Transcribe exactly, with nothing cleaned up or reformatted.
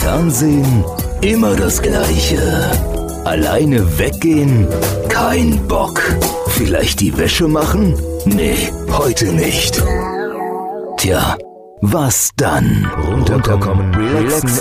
Fernsehen immer das Gleiche. Alleine weggehen? Kein Bock. Vielleicht die Wäsche machen? Nee, heute nicht. Tja, was dann? Runterkommen, relaxen.